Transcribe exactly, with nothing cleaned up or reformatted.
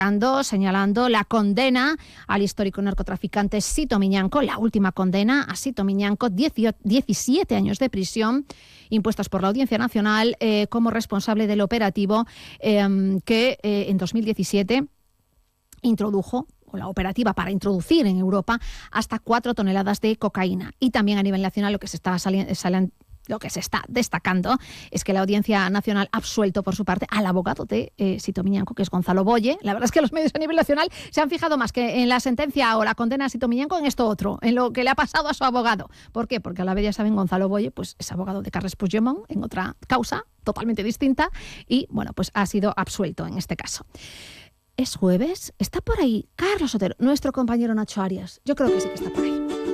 señalando la condena al histórico narcotraficante Sito Miñanco, la última condena a Sito Miñanco, diecisiete años de prisión impuestos por la Audiencia Nacional eh, como responsable del operativo eh, que eh, en dos mil diecisiete introdujo, o la operativa para introducir en Europa hasta cuatro toneladas de cocaína. Y también a nivel nacional lo que se está saliendo... Sali- Lo que se está destacando es que la Audiencia Nacional ha absuelto por su parte al abogado de eh, Sito Miñanco, que es Gonzalo Boye. La verdad es que los medios a nivel nacional se han fijado más que en la sentencia o la condena a Sito Miñanco en esto otro, en lo que le ha pasado a su abogado. ¿Por qué? Porque a la vez ya saben, Gonzalo Boye pues, es abogado de Carles Puigdemont en otra causa totalmente distinta y bueno, pues ha sido absuelto en este caso. ¿Es jueves? ¿Está por ahí Carlos Otero, nuestro compañero Nacho Arias? Yo creo que sí que está por ahí.